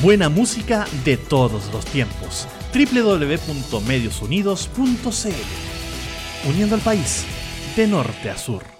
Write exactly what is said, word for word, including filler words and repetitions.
buena música de todos los tiempos. doble u doble u doble u punto medios unidos punto c l, uniendo al país de norte a sur.